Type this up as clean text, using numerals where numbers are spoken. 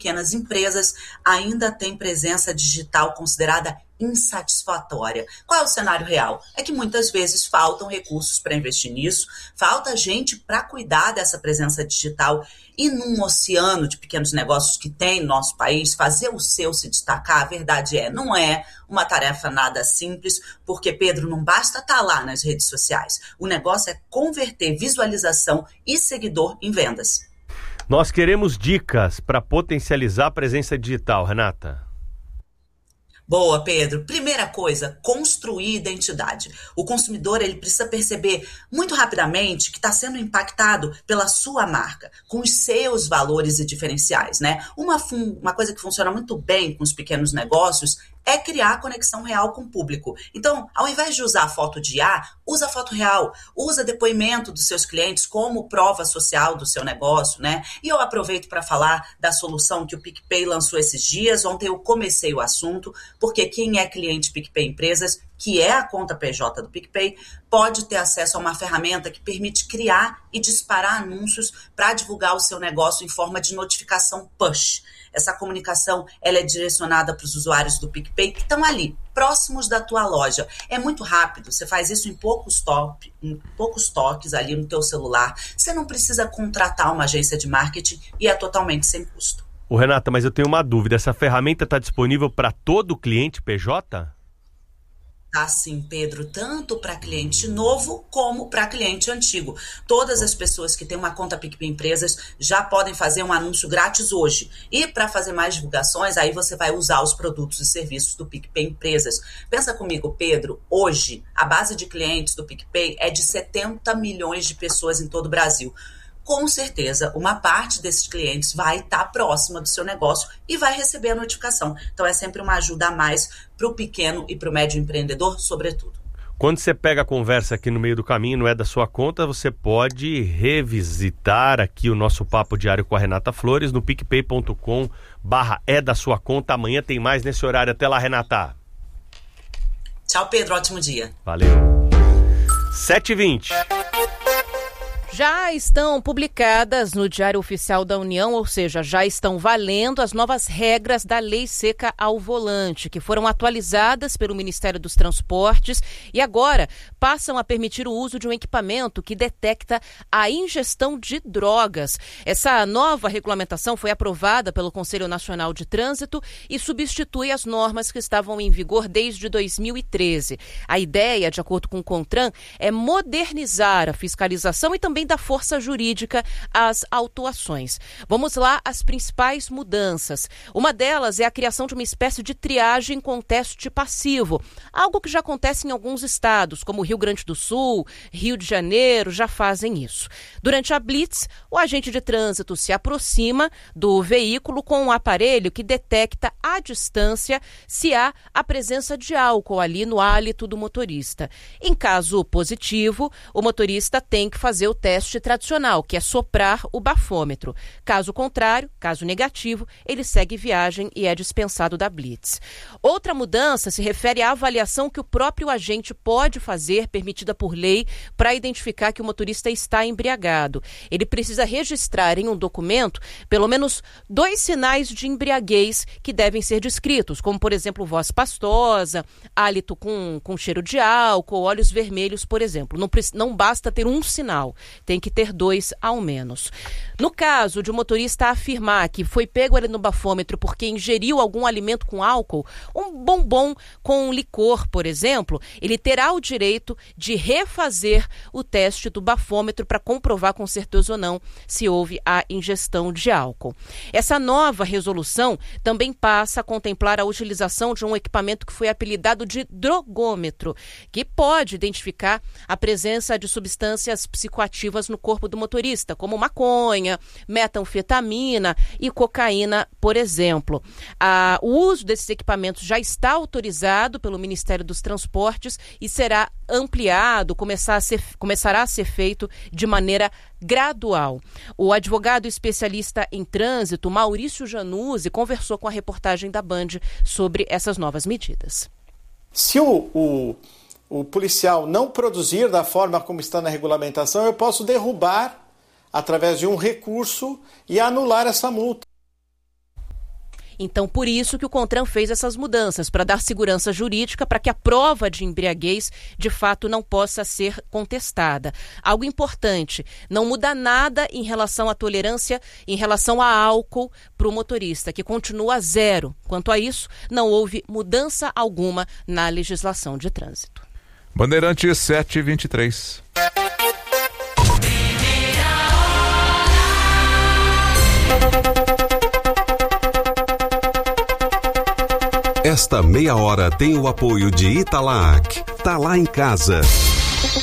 pequenas empresas ainda têm presença digital considerada insatisfatória. Qual é o cenário real? É que muitas vezes faltam recursos para investir nisso, falta gente para cuidar dessa presença digital e num oceano de pequenos negócios que tem no nosso país, fazer o seu se destacar, a verdade não é uma tarefa nada simples, porque, Pedro, não basta estar lá nas redes sociais. O negócio é converter visualização e seguidor em vendas. Nós queremos dicas para potencializar a presença digital, Renata. Boa, Pedro. Primeira coisa, construir identidade. O consumidor ele precisa perceber muito rapidamente que está sendo impactado pela sua marca, com os seus valores e diferenciais, né? Uma coisa que funciona muito bem com os pequenos negócios é criar conexão real com o público. Então, ao invés de usar foto de IA, usa foto real, usa depoimento dos seus clientes como prova social do seu negócio, né? E eu aproveito para falar da solução que o PicPay lançou esses dias. Ontem eu comecei o assunto, porque quem é cliente PicPay Empresas, que é a conta PJ do PicPay, pode ter acesso a uma ferramenta que permite criar e disparar anúncios para divulgar o seu negócio em forma de notificação push. Essa comunicação ela é direcionada para os usuários do PicPay que estão ali, próximos da tua loja. É muito rápido, você faz isso em poucos toques ali no teu celular. Você não precisa contratar uma agência de marketing e é totalmente sem custo. Ô, Renata, mas eu tenho uma dúvida. Essa ferramenta está disponível para todo cliente PJ? Tá sim, Pedro, tanto para cliente novo como para cliente antigo. Todas as pessoas que têm uma conta PicPay Empresas já podem fazer um anúncio grátis hoje. E para fazer mais divulgações, aí você vai usar os produtos e serviços do PicPay Empresas. Pensa comigo, Pedro, hoje a base de clientes do PicPay é de 70 milhões de pessoas em todo o Brasil. Com certeza, uma parte desses clientes vai estar próxima do seu negócio e vai receber a notificação. Então, é sempre uma ajuda a mais para o pequeno e para o médio empreendedor, sobretudo. Quando você pega a conversa aqui no meio do caminho, não é da sua conta, você pode revisitar aqui o nosso Papo Diário com a Renata Flores no picpay.com/é-da-sua-conta. Amanhã tem mais nesse horário. Até lá, Renata. Tchau, Pedro. Ótimo dia. Valeu. 7h20. Já estão publicadas no Diário Oficial da União, ou seja, já estão valendo as novas regras da Lei Seca ao Volante, que foram atualizadas pelo Ministério dos Transportes e agora passam a permitir o uso de um equipamento que detecta a ingestão de drogas. Essa nova regulamentação foi aprovada pelo Conselho Nacional de Trânsito e substitui as normas que estavam em vigor desde 2013. A ideia, de acordo com o CONTRAN, é modernizar a fiscalização e também da força jurídica às autuações. Vamos lá, as principais mudanças. Uma delas é a criação de uma espécie de triagem com teste passivo, algo que já acontece em alguns estados, como Rio Grande do Sul, Rio de Janeiro, já fazem isso. Durante a blitz, o agente de trânsito se aproxima do veículo com um aparelho que detecta à distância se há a presença de álcool ali no hálito do motorista. Em caso positivo, o motorista tem que fazer o teste tradicional, que é soprar o bafômetro. Caso contrário, caso negativo, ele segue viagem e é dispensado da blitz. Outra mudança se refere à avaliação que o próprio agente pode fazer, permitida por lei, para identificar que o motorista está embriagado. Ele precisa registrar em um documento pelo menos 2 sinais de embriaguez que devem ser descritos, como, por exemplo, voz pastosa, hálito com cheiro de álcool, olhos vermelhos, por exemplo. Não basta ter um sinal. Tem que ter 2 ao menos. No caso de o motorista afirmar que foi pego ali no bafômetro porque ingeriu algum alimento com álcool, um bombom com licor, por exemplo, ele terá o direito de refazer o teste do bafômetro para comprovar com certeza ou não se houve a ingestão de álcool. Essa nova resolução também passa a contemplar a utilização de um equipamento que foi apelidado de drogômetro, que pode identificar a presença de substâncias psicoativas no corpo do motorista, como maconha, metanfetamina e cocaína, por exemplo. O uso desses equipamentos já está autorizado pelo Ministério dos Transportes e será ampliado, começará a ser feito de maneira gradual. O advogado especialista em trânsito, Maurício Januzzi, conversou com a reportagem da Band sobre essas novas medidas. Se o policial não produzir da forma como está na regulamentação, eu posso derrubar através de um recurso e anular essa multa. Então, por isso que o CONTRAN fez essas mudanças, para dar segurança jurídica para que a prova de embriaguez, de fato, não possa ser contestada. Algo importante, não muda nada em relação à tolerância, em relação a álcool para o motorista, que continua zero. Quanto a isso, não houve mudança alguma na legislação de trânsito. Bandeirantes 7h23. Esta meia hora tem o apoio de Italac. Tá lá em casa.